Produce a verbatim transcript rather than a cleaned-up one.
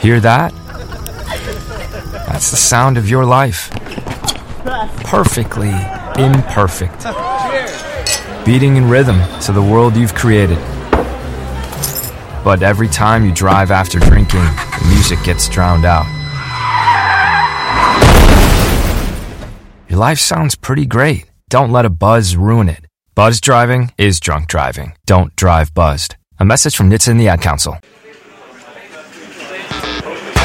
Hear that? That's the sound of your life. Perfectly imperfect. Beating in rhythm to the world you've created. But every time you drive after drinking, the music gets drowned out. Your life sounds pretty great. Don't let a buzz ruin it. Buzz driving is drunk driving. Don't drive buzzed. A message from N H T S A and the Ad Council.